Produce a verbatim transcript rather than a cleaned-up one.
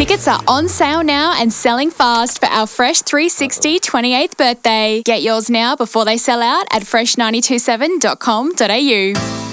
Tickets are on sale now and selling fast for our Fresh three sixty twenty-eighth birthday. Get yours now before they sell out at fresh nine two seven dot com dot a u.